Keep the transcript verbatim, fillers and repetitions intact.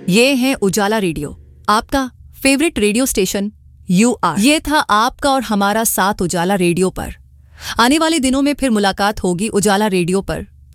ये है उजाला रेडियो, आपका favourite radio station you are. ये था आपका और हमारा साथ उजाला रेडियो पर। आने वाले दिनों में फिर मुलाकात होगी उजाला रेडियो पर।